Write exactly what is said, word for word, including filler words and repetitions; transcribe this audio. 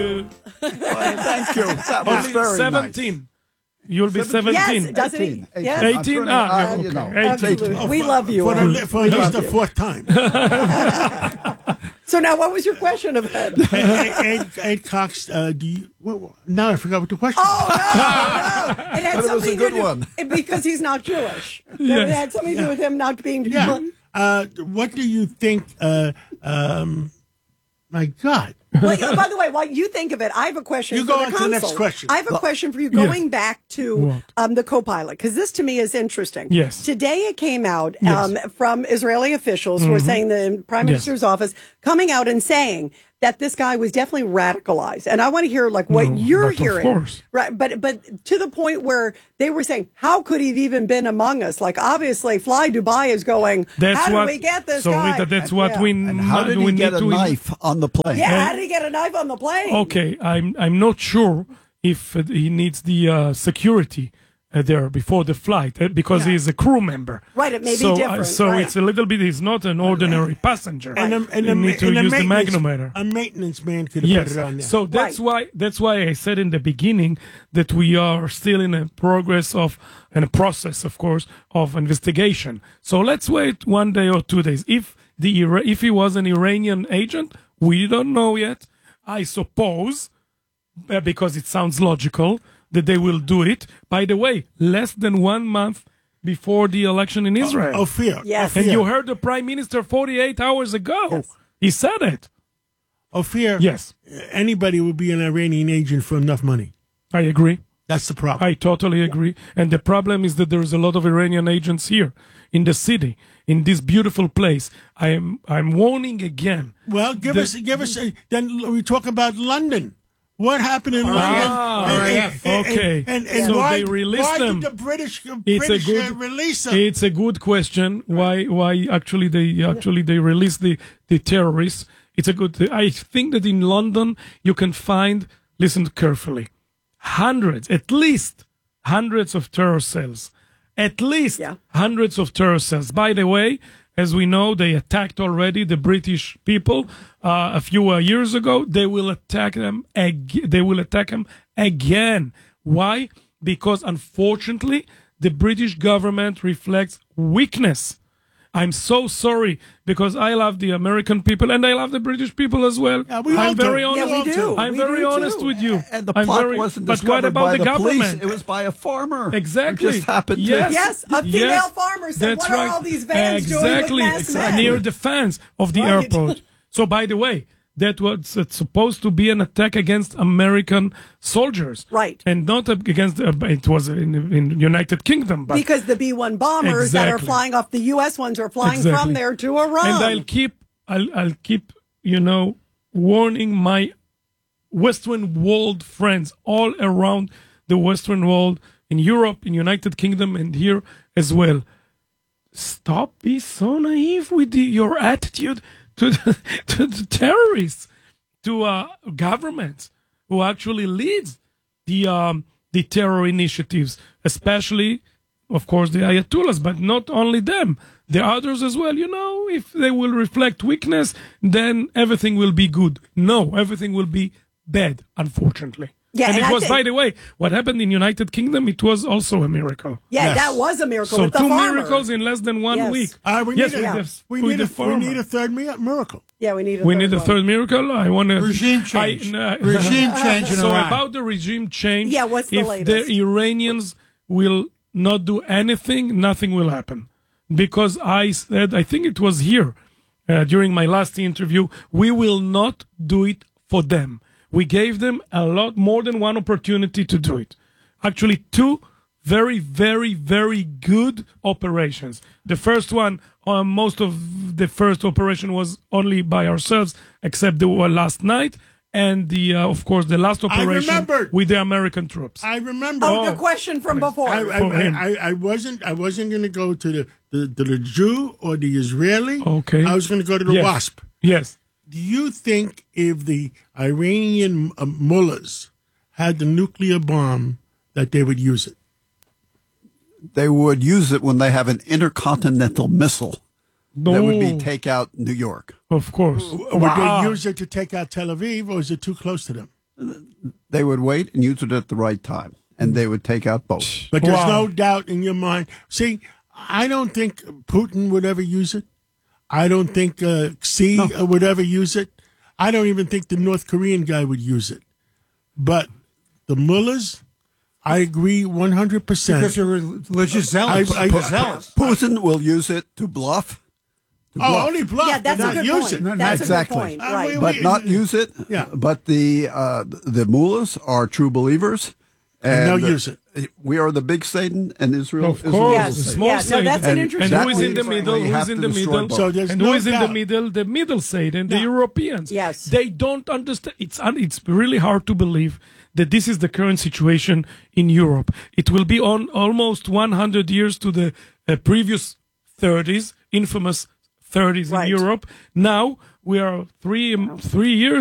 Well, thank you. That was very seventeen. nice. You'll be seventeen. Yes, doesn't he? eighteen. Yes. eighteen? Ah, Uh, okay. you know, eighteen. Absolutely. We love you. For, Ed. the, for at least the fourth time. So now, what was your question of Ed? Ed, Ed, Ed Cox, uh, do you, well, now I forgot what the question Oh, was. no, no. It had But it was a something good to do, one. because he's not Jewish. Yes. It had something to do with him not being Jewish. Yeah. Uh, what do you think, uh, um, my God. Well, yeah, by the way, while you think of it, I have a question You for go the on to the consul. next question. I have a question for you going Yes. back to What? um, the co-pilot, because this to me is interesting. Yes. Today it came out Yes. um, from Israeli officials who are saying the Prime Yes. Minister's office coming out and saying that this guy was definitely radicalized. And I want to hear like what No, you're but of hearing. course. Right. But but to the point where they were saying, how could he have even been among us? Like obviously Fly Dubai is going, That's how what, do we get this so guy? Rita, that's what Yeah. we And how did we he need get a to knife on the plane? Yeah, how did he get a knife on the plane? Okay, I'm I'm not sure if uh, he needs the uh, security uh, there before the flight uh, because Yeah. he's a crew member. Right, it may be so, different, so right. it's a little bit. He's not an ordinary passenger. And, the, and you the, need to and the use the maintenance- magnometer. A maintenance man could have Yes. put it on there. So that's Right. why that's why I said in the beginning that we are still in a progress of and a process, of course, of investigation. So let's wait one day or two days. If the Ira- if he was an Iranian agent, we don't know yet. I suppose uh, because it sounds logical that they will do it. By the way, less than one month before the election in Israel. Oh, fear. Yes. And you heard the prime minister forty-eight hours ago. Yes. He said it. Oh, fear. Yes, Anybody would be an Iranian agent for enough money. I agree. That's the problem. I totally agree. And the problem is that there's a lot of Iranian agents here in the city, in this beautiful place. I am I'm warning again. Well, give The- us, give us. A, then we talk about London. What happened in London? Ah, And- R A and- F. and- Okay. And, and So why, they released why them. did the British, It's a British uh, good release them? It's a good question. Why why actually they actually they released the the terrorists? It's a good. I think that in London you can find. Listen carefully. Hundreds, at least hundreds of terror cells. At least Yeah. hundreds of terror cells. By the way, as we know, they attacked already the British people uh, a few uh, years ago. They will attack them. Ag- they will attack them again. Why? Because unfortunately, the British government reflects weakness. I'm so sorry because I love the American people and I love the British people as well. Yeah, we all I'm do. very Yeah, honest. we do. I'm We very do honest too. with you. And the I'm plot very- wasn't but discovered what about by the, the, government? police. It was by a farmer. Exactly. Who just happened to. Yes. Yes, a female Yes. farmer said, That's what right. are all these vans exactly. doing with masked men? Near the fence of the Right. airport. So, by the way, that was uh, supposed to be an attack against American soldiers, Right. And not against. Uh, it was in in United Kingdom, but Because the B one bombers that are Exactly. flying off, the U S ones are flying Exactly. from there to Iran. and I'll keep I'll I'll keep you know warning my Western world friends all around the Western world in Europe, in United Kingdom, and here as well. Stop being so naive with the, your attitude to the, to the terrorists, to uh, governments who actually leads the um, the terror initiatives, especially, of course, the Ayatollahs, but not only them, the others as well. You know, if they will reflect weakness, then everything will be good. No, everything will be bad, unfortunately. Yeah, and and it I was, think- by the way, what happened in United Kingdom, it was also a miracle. yeah, Yes. that was a miracle So with the two farmer. miracles in less than one Yes. week. Uh, we yes, need, a, with Yeah. the, we, with need the a, we farmer. need a third mi- miracle. Yeah, we need a We third need a one. third miracle. I want to Regime change. I, uh, Regime change in so Iran. about the regime change. Yeah, what's the if latest? the Iranians will not do anything, nothing will happen. Because I said, I think it was here uh, during my last interview, we will not do it for them. We gave them a lot more than one opportunity to do it. Actually, two very, very, very good operations. The first one, uh, most of the first operation was only by ourselves, except the one last night, and the, uh, of course, the last operation remembered. with the American troops. I remember. Oh, the question from before. I, I, For him. I, I wasn't. I wasn't going to go to the, the to the Jew or the Israeli. Okay. I was going to go to the Yes. WASP. Yes. Do you think if the Iranian uh, mullahs had the nuclear bomb, that they would use it? They would use it when they have an intercontinental missile No, that would be take out New York. of course. Would they use it to take out Tel Aviv, or is it too close to them? they would wait and use it at the right time, and they would take out both. But there's Wow. no doubt in your mind. See, I don't think Putin would ever use it. I don't think uh, Xi uh, would ever use it. I don't even think the North Korean guy would use it. But the mullahs, I agree one hundred percent. Because they're religious zealots. I- I- They're zealots. Putin will use it to bluff, to Oh, bluff, only bluff, Yeah, that's but a not good use point. it. No, That's exactly. a good point. Uh, Right. we- but not use it. Yeah. But the uh, the mullahs are true believers, and they'll use it. We are the big Satan, and Israel. Of Israel course, Yes. is the the small Yeah, no, Satan. that's an and, interesting and who is in point. the middle? We Who have is in to the destroy middle? both. So there's and no who is in the doubt. middle? The middle Satan, the Yeah. Europeans. Yes. They don't understand. It's un, it's really hard to believe that this is the current situation in Europe. It will be on almost one hundred years to the uh, previous thirties, infamous thirties Right. in Europe. Now we are three um, three years.